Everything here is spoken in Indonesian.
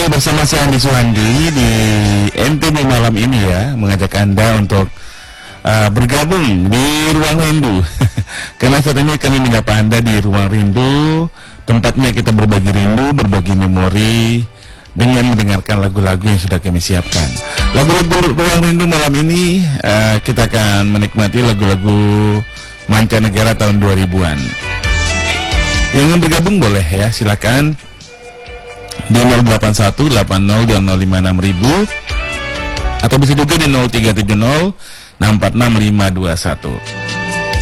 bersama saya Andi Suhandi di NTB malam ini ya, mengajak Anda untuk bergabung di Ruang Rindu. Karena saat ini kami menyapa Anda di Ruang Rindu, tempatnya kita berbagi rindu, berbagi memori, dengan mendengarkan lagu-lagu yang sudah kami siapkan. Lagu-lagu Ruang Rindu malam ini kita akan menikmati lagu-lagu mancanegara tahun 2000-an. Yang ingin bergabung boleh ya, silakan di 081802056.000 atau bisa juga di 0370 646 521.